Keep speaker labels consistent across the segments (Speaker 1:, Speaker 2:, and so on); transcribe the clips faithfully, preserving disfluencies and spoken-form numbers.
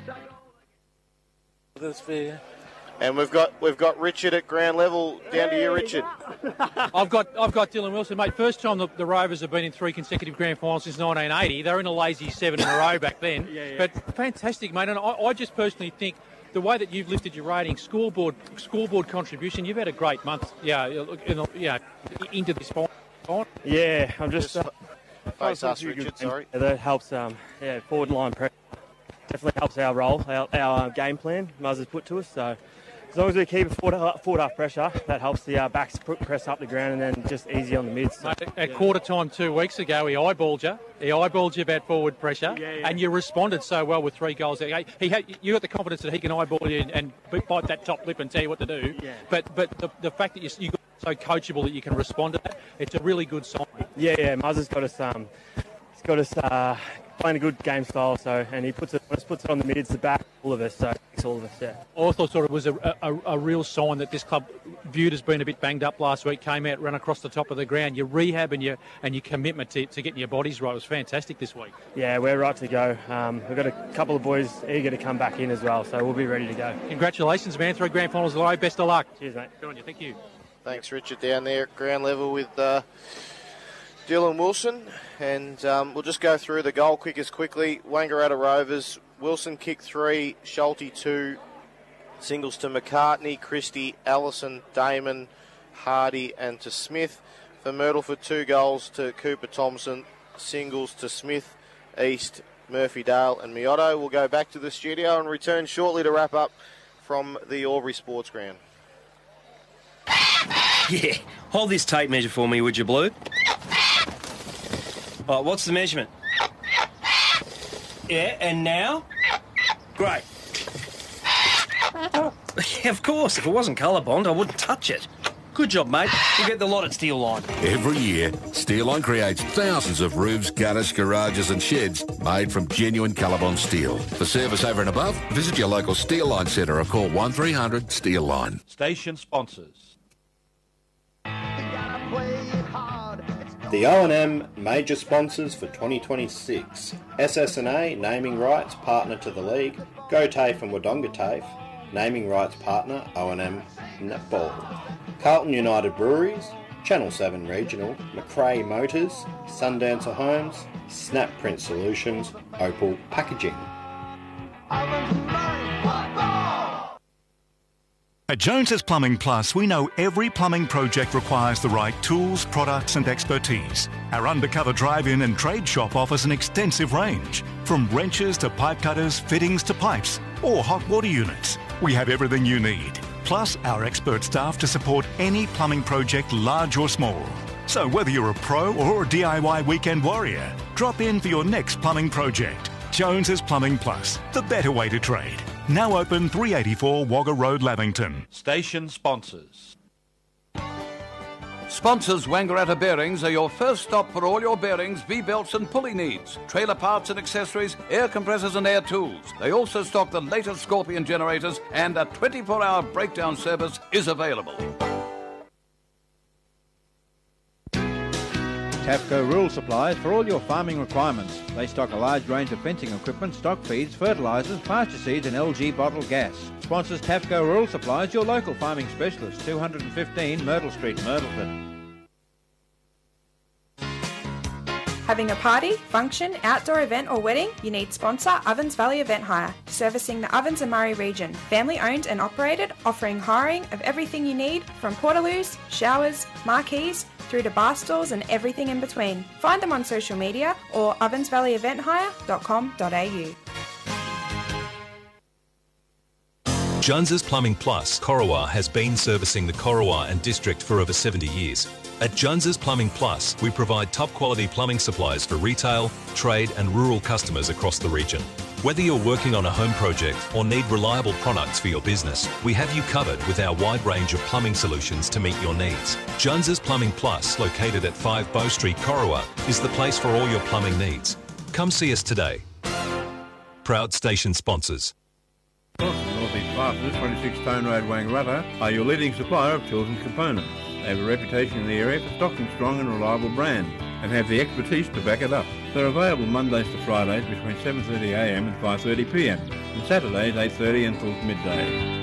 Speaker 1: That's fair.
Speaker 2: And we've got we've got Richard at ground level. Down to you, Richard.
Speaker 3: I've got I've got Dylan Wilson, mate. First time the, the Rovers have been in three consecutive grand finals since nineteen eighty. They were in a lazy seven in a row back then. yeah, yeah. But fantastic, mate. And I, I just personally think the way that you've lifted your rating, scoreboard scoreboard contribution, you've had a great month. Yeah, in the, yeah, into this final.
Speaker 4: Yeah, I'm just. Uh,
Speaker 2: Face us, Richard. Sorry.
Speaker 4: That helps. Um, yeah, forward line pressure definitely helps our role, our, our game plan Muzz has put to us. So as long as we keep forward, forward half pressure, that helps the uh, backs press up the ground and then just easy on the mids. So,
Speaker 3: Mate, at
Speaker 4: yeah.
Speaker 3: quarter time two weeks ago, he eyeballed you. He eyeballed you about forward pressure,
Speaker 4: yeah, yeah.
Speaker 3: and you responded so well with three goals. He had, you got the confidence that he can eyeball you and, and bite that top lip and tell you what to do.
Speaker 4: Yeah.
Speaker 3: But but the, the fact that you you got so coachable that you can respond to that, it's a really good sign.
Speaker 4: Yeah, yeah. Muzz has got us. Um, he's got us uh, playing a good game style. So and he puts it puts it on the mids, the back, all of us. So it's all of us. Yeah.
Speaker 3: I thought sort of was a, a, a real sign that this club, viewed as being a bit banged up last week, came out, ran across the top of the ground. Your rehab and your and your commitment to, to getting your bodies right was fantastic this week.
Speaker 4: Yeah, we're right to go. Um, we've got a couple of boys eager to come back in as well, so we'll be ready to go.
Speaker 3: Congratulations, man! Three grand finals in a row. Best of luck.
Speaker 4: Cheers, mate.
Speaker 3: Good on you. Thank you.
Speaker 2: Thanks, Richard, down there at ground level with uh, Dylan Wilson. And um, we'll just go through the goal kickers quickly. Wangaratta Rovers, Wilson kicked three, Schulte two, singles to McCartney, Christie, Allison, Damon, Hardy and to Smith. For Myrtleford, two goals to Cooper Thompson, singles to Smith, East, Murphy Dale and Miotto. We'll go back to the studio and return shortly to wrap up from the Albury Sports Ground.
Speaker 5: Yeah, hold this tape measure for me, would you, Blue? Oh, what's the measurement? Yeah, and now? Great. Yeah, of course. If it wasn't colour-bond, I wouldn't touch it. Good job, mate. You'll get the lot at Steel Line.
Speaker 6: Every year, Steel Line creates thousands of roofs, gutters, garages and sheds made from genuine Colorbond steel. For service over and above, visit your local Steel Line centre or call one three hundred Steel Line.
Speaker 7: Station sponsors.
Speaker 8: The O and M major sponsors for twenty twenty-six. S S N A naming rights partner to the league. Go TAFE and Wodonga TAFE. Naming rights partner O and M Netball. Carlton United Breweries. Channel seven Regional. McRae Motors. Sundancer Homes. Snap Print Solutions. Opal Packaging.
Speaker 9: At Jones's Plumbing Plus, we know every plumbing project requires the right tools, products and expertise. Our undercover drive-in and trade shop offers an extensive range, from wrenches to pipe cutters, fittings to pipes, or hot water units. We have everything you need, plus our expert staff to support any plumbing project, large or small. So whether you're a pro or a D I Y weekend warrior, drop in for your next plumbing project. Jones's Plumbing Plus, the better way to trade. Now open three eighty-four Wagga Road, Lavington.
Speaker 7: Station sponsors. Sponsors Wangaratta Bearings are your first stop for all your bearings, V-belts and pulley needs, trailer parts and accessories, air compressors and air tools. They also stock the latest Scorpion generators and a twenty-four hour breakdown service is available.
Speaker 10: Tafco Rural Supplies for all your farming requirements. They stock a large range of fencing equipment, stock feeds, fertilisers, pasture seeds and L G bottled gas. Sponsors Tafco Rural Supplies, your local farming specialist, two hundred fifteen Myrtle Street, Myrtleford.
Speaker 11: Having a party, function, outdoor event or wedding? You need sponsor Ovens Valley Event Hire, servicing the Ovens and Murray region. Family owned and operated, offering hiring of everything you need from portaloos, showers, marquees, through to bar stools and everything in between. Find them on social media or ovens valley event hire dot com dot a u.
Speaker 12: Jones's Plumbing Plus, Corowa, has been servicing the Corowa and district for over seventy years. At Jones's Plumbing Plus, we provide top quality plumbing supplies for retail, trade and rural customers across the region. Whether you're working on a home project or need reliable products for your business, we have you covered with our wide range of plumbing solutions to meet your needs. Jones's Plumbing Plus, located at five Bow Street, Corowa, is the place for all your plumbing needs. Come see us today. Proud station sponsors.
Speaker 13: Northeast Plasters, twenty-six Stone Road, Wangaratta, are your leading supplier of tools and components. They have a reputation in the area for stocking strong and reliable brand and have the expertise to back it up. They're available Mondays to Fridays between seven thirty a m and five thirty p m and Saturdays eight thirty until midday.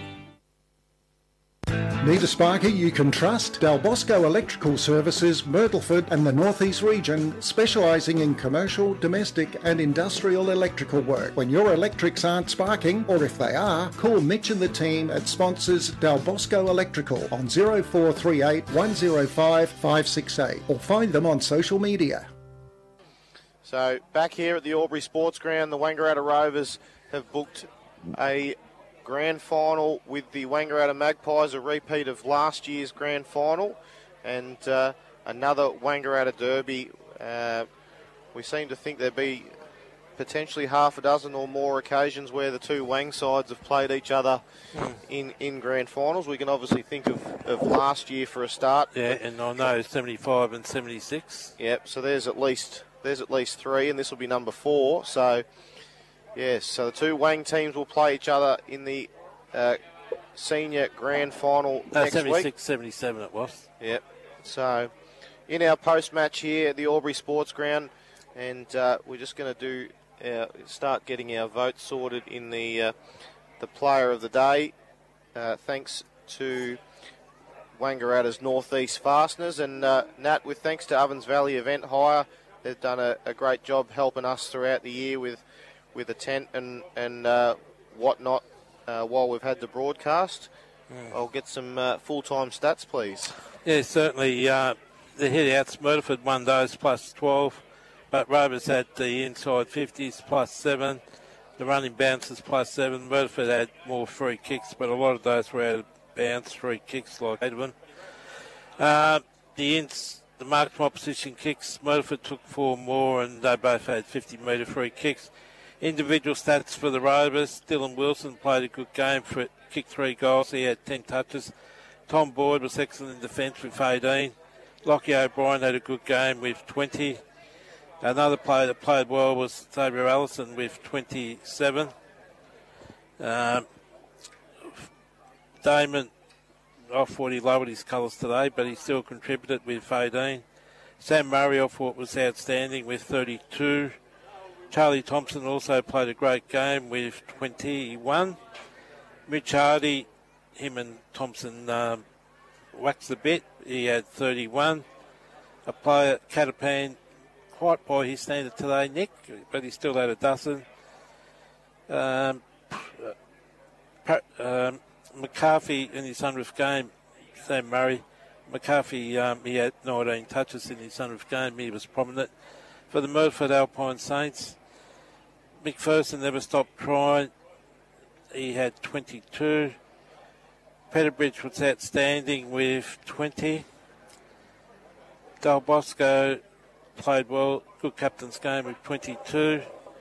Speaker 1: Need a sparky you can trust? Del Bosco Electrical Services, Myrtleford and the North East region, specialising in commercial, domestic and industrial electrical work. When your electrics aren't sparking, or if they are, call Mitch and the team at sponsors Del Bosco Electrical on zero four three eight, one zero five, five six eight or find them on social media.
Speaker 2: So back here at the Albury Sports Ground, the Wangaratta Rovers have booked a grand final with the Wangaratta Magpies, a repeat of last year's grand final, and uh, another Wangaratta Derby. Uh, we seem to think there'd be potentially half a dozen or more occasions where the two Wang sides have played each other mm. in, in grand finals. We can obviously think of, of last year for a start.
Speaker 14: Yeah, and I know seventy-five and seventy-six.
Speaker 2: Yep, so there's at least there's at least three, and this will be number four. So, yes, so the two Wang teams will play each other in the uh, senior grand final
Speaker 14: no,
Speaker 2: next
Speaker 14: seventy-six,
Speaker 2: week.
Speaker 14: seventy-seven it was.
Speaker 2: Yep. So, in our post-match here at the Albury Sports Ground, and uh, we're just going to do our, start getting our votes sorted in the uh, the player of the day. Uh, thanks to Wangaratta's North East Fasteners, and uh, Nat, with thanks to Ovens Valley Event Hire, they've done a, a great job helping us throughout the year with with a tent and and uh, whatnot uh, while we've had the broadcast. Mm. I'll get some uh, full-time stats, please.
Speaker 14: Yeah, certainly. Uh, the hit-outs, Myrtleford won those plus twelve, but Rovers had the inside fifties plus seven, the running bounces plus seven. Myrtleford had more free kicks, but a lot of those were out of bounds, free kicks like Edwin. Uh, the ins, the marked opposition kicks, Myrtleford took four more, and they both had fifty metre free kicks. Individual stats for the Rovers: Dylan Wilson played a good game for it, kicked three goals. He had ten touches. Tom Boyd was excellent in defence with eighteen. Lockie O'Brien had a good game with twenty. Another player that played well was Xavier Allison with twenty-seven. Um, Damon, I thought he lowered his colours today, but he still contributed with eighteen. Sam Murray, I thought, was outstanding with thirty-two. Charlie Thompson also played a great game with twenty-one. Mitch Hardy, him and Thompson um, waxed a bit. He had thirty-one. A player, Catapan, quite by his standard today, Nick, but he still had a dozen. Um, um, McCarthy in his hundredth game, Sam Murray. McCarthy, um, he had nineteen touches in his hundredth game. He was prominent. For the Myrtleford Alpine Saints, McPherson never stopped trying. He had twenty-two. Peterbridge was outstanding with twenty. Del Bosco played well, good captain's game with twenty-two.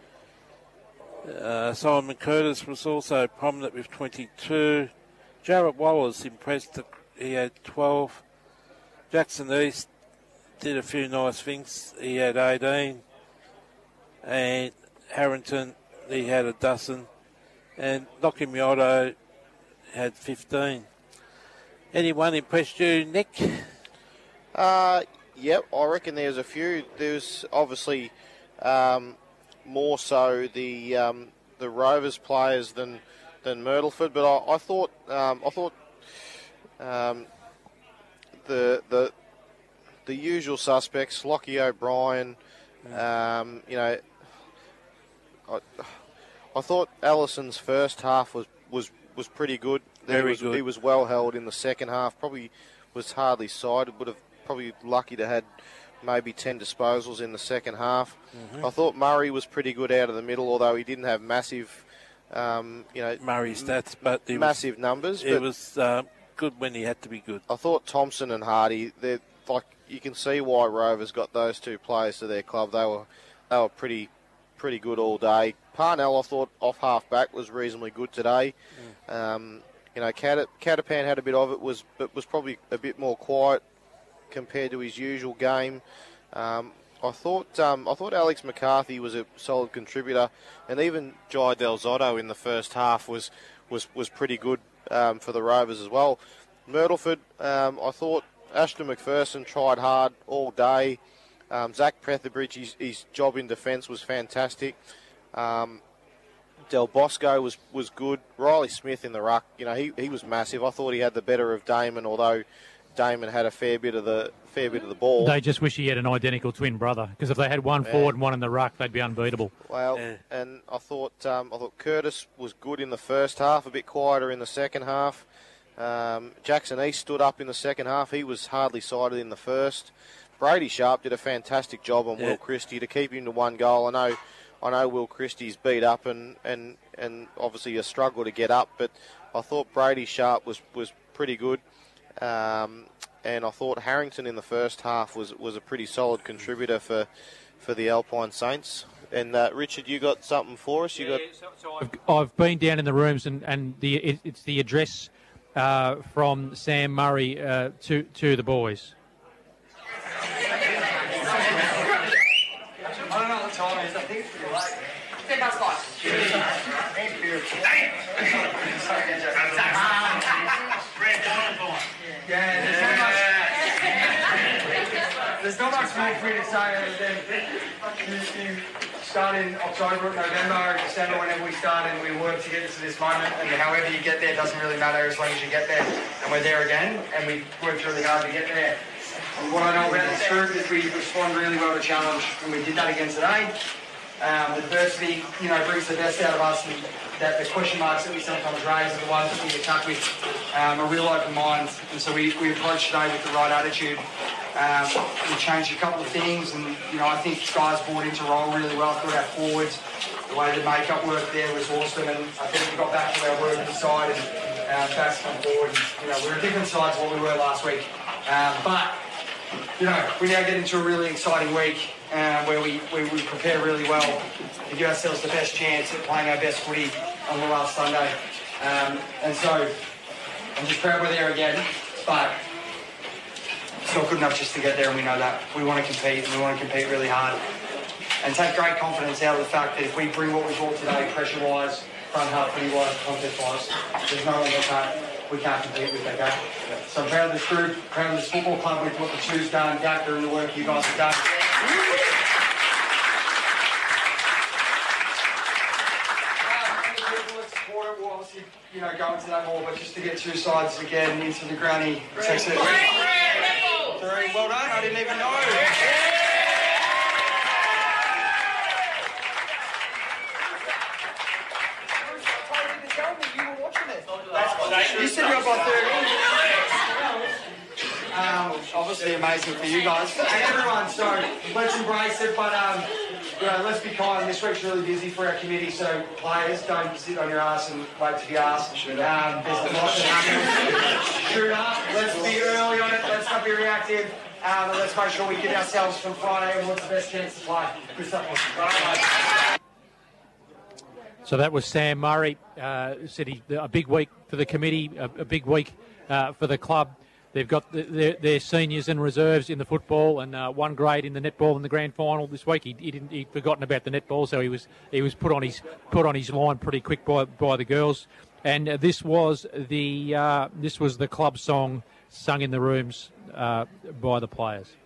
Speaker 14: Uh, Simon Curtis was also prominent with twenty-two. Jarrett Wallace impressed, he had twelve. Jackson East did a few nice things, he had eighteen. And Harrington, he had a dozen. And Noki Mioto had fifteen. Anyone impressed you, Nick?
Speaker 2: Uh, yep, I reckon there's a few. There's obviously um, more so the um, the Rovers players than than Myrtleford, but I, I thought um, I thought um, the the the usual suspects, Lockie O'Brien, um, you know, I, I thought Allison's first half was, was, was pretty good.
Speaker 14: Very
Speaker 2: he was,
Speaker 14: good.
Speaker 2: He was well held in the second half. Probably was hardly sided. Would have probably lucky to had maybe ten disposals in the second half.
Speaker 14: Mm-hmm.
Speaker 2: I thought Murray was pretty good out of the middle, although he didn't have massive, um, you know,
Speaker 14: Murray stats, but it
Speaker 2: massive
Speaker 14: was,
Speaker 2: numbers.
Speaker 14: It was uh, good when he had to be good.
Speaker 2: I thought Thompson and Hardy, they're like, you can see why Rovers got those two players to their club. They were they were pretty pretty good all day. Parnell, I thought, off half back was reasonably good today. Mm. Um, you know, Cat- Catapan had a bit of it, was but was probably a bit more quiet compared to his usual game. Um, I thought um, I thought Alex McCarthy was a solid contributor, and even Jai Del Zotto in the first half was was, was pretty good um, for the Rovers as well. Myrtleford, um, I thought Ashton McPherson tried hard all day. Um, Zach Prethebridge, his, his job in defence was fantastic. Um, Del Bosco was, was good. Riley Smith in the ruck, you know, he, he was massive. I thought he had the better of Damon, although Damon had a fair bit of the fair bit of the ball.
Speaker 3: They just wish he had an identical twin brother, because if they had one
Speaker 2: Yeah.
Speaker 3: forward and one in the ruck, they'd be unbeatable.
Speaker 2: Well,
Speaker 3: Yeah.
Speaker 2: and I thought um, I thought Curtis was good in the first half, a bit quieter in the second half. Um, Jackson East stood up in the second half. He was hardly sighted in the first. Brady Sharp did a fantastic job on
Speaker 14: Yeah.
Speaker 2: Will Christie to keep him to one goal. I know, I know Will Christie's beat up and, and, and obviously a struggle to get up, but I thought Brady Sharp was, was pretty good. Um, and I thought Harrington in the first half was, was a pretty solid contributor for for the Alpine Saints. And uh, Richard, you got something for us? You got.
Speaker 3: So, so I've, I've been down in the rooms, and and the it, it's the address uh, from Sam Murray uh, to to the boys.
Speaker 15: I don't know what time it is. I think it's pretty late. Ten past five. Yeah, there's not much. There's not much more for me to say other than you, you start in October, November, December, whenever we start, and we work to get to this moment. And however you get there doesn't really matter as long as you get there. And we're there again, and we worked really hard to get there. And what I know about this group is we respond really well to challenge, and we did that again today. Um, adversity, you know, brings the best out of us, and that the question marks that we sometimes raise are the ones that we attack with um, a real open mind. And so we, we approach today with the right attitude. Um, we changed a couple of things, and you know, I think guys bought into role really well. I thought our forwards, the way the makeup work there was awesome, and I think we got back to our work inside and uh, backs come forward. And, you know, we're a different side to what we were last week, um, but. You know, we now get into a really exciting week uh, where we, we, we prepare really well to give ourselves the best chance at playing our best footy on the last Sunday. Um, and so, I'm just proud we're there again, but it's not good enough just to get there, and we know that. We want to compete, and we want to compete really hard. And take great confidence out of the fact that if we bring what we brought today, pressure-wise, front half footy-wise, contest-wise, there's no one that can't, we can't compete with, okay? So I'm proud of this group, proud of this football club with what the two's done, Dacter and the work you guys have done. And the people that support it will obviously, you know, go into that more, but just to get two sides again into the granny takes it. Three, well done, I didn't even know. You said you're up by thirty. Um, obviously amazing for you guys and everyone, so let's embrace it, but um, you know, let's be kind. This week's really busy for our committee, so players, don't sit on your ass and wait to be asked. Um, there's a lot that happens. Shoot up, let's be early on it, let's not be reactive, um, and let's make sure we get ourselves from Friday and what's the best chance to play. Good stuff.
Speaker 3: So that was Sam Murray. Uh, said he, a big week for the committee, a, a big week uh, for the club. They've got the, their, their seniors and reserves in the football, and uh, one grade in the netball in the grand final this week. He, he didn't, he'd forgotten about the netball, so he was he was put on his put on his line pretty quick by by the girls. And uh, this was the uh, this was the club song sung in the rooms uh, by the players.